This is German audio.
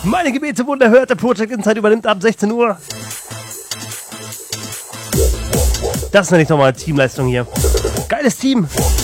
Meine Gebete wurden erhört. Der Project Insight übernimmt ab 16 Uhr. Das nenne ich doch mal Teamleistung hier. Geiles Team.